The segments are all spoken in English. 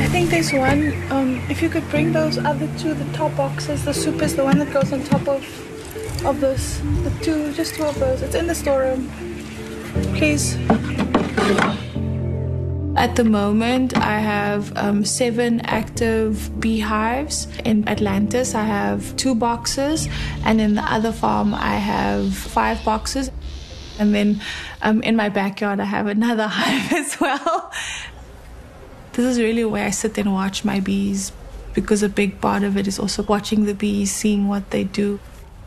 I think there's one. If you could bring those other two, the top boxes. The soup is the one that goes on top of this. Just two of those. It's in the storeroom. Please. At the moment, I have 7 active beehives. In Atlantis, I have 2 boxes. And in the other farm, I have 5 boxes. And then in my backyard, I have another hive as well. This is really where I sit and watch my bees, because a big part of it is also watching the bees, seeing what they do.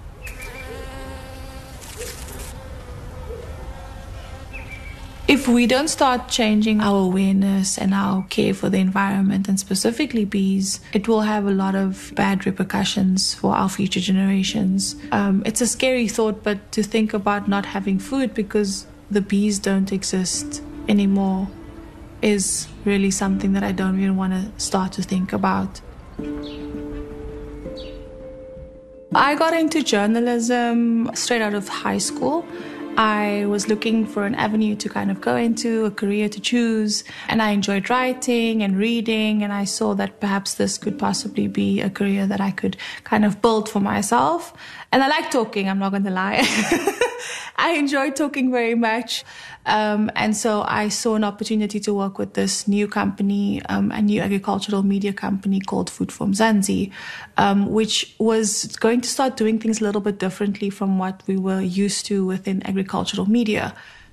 If we don't start changing our awareness and our care for the environment, and specifically bees, it will have a lot of bad repercussions for our future generations. It's a scary thought, but to think about not having food because the bees don't exist anymore is really something that I don't even want to start to think about. I got into journalism straight out of high school. I was looking for an avenue to kind of go into, a career to choose, and I enjoyed writing and reading, and I saw that perhaps this could possibly be a career that I could kind of build for myself. And I like talking, I'm not going to lie. I enjoy talking very much. And so I saw an opportunity to work with this new company, a new agricultural media company called Food for Mzansi, which was going to start doing things a little bit differently from what we were used to within agricultural media.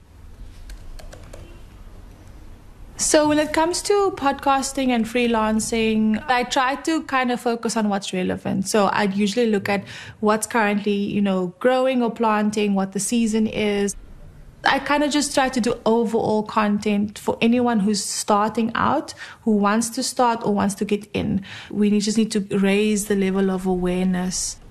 So when it comes to podcasting and freelancing, I try to kind of focus on what's relevant. So I'd usually look at what's currently, growing or planting, what the season is. I kind of just try to do overall content for anyone who's starting out, who wants to start or wants to get in. We just need to raise the level of awareness.